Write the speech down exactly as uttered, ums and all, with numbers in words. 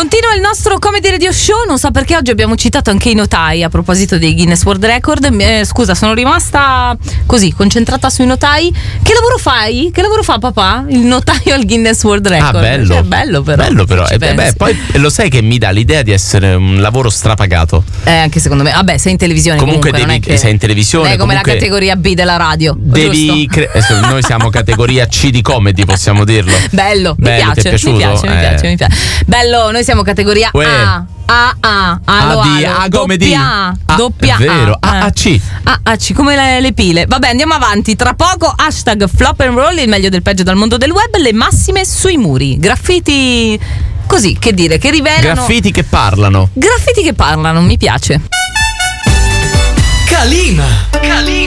Continua il nostro Comedy Radio Show. Non so perché oggi abbiamo citato anche i notai a proposito dei Guinness World Record. Eh, scusa, sono rimasta così concentrata sui notai. Che lavoro fai? Che lavoro fa papà? Il notaio al Guinness World Record. Ah, bello. Cioè, bello però. Bello però. E beh, beh, poi lo sai che mi dà l'idea di essere un lavoro strapagato. Eh, anche secondo me. Vabbè, sei in televisione. Comunque, comunque devi, non è che sei in televisione. non è come comunque la categoria B della radio. Devi cre- noi siamo categoria C di comedy, possiamo dirlo. Bello, Bello, mi ti è piace, mi piaciuto? piace, mi Eh. piace, mi piace. Bello, noi siamo categoria Uè. A. A A alo, A di alo, A come di doppia A, Ah, doppia è vero, A, A A C. A A C come le, le pile. Vabbè, andiamo avanti. Tra poco hashtag flop and roll, il meglio del peggio dal mondo del web, le massime sui muri. Graffiti così, che dire, che rivelano. Graffiti che parlano. Graffiti che parlano, mi piace. Calima. Calima.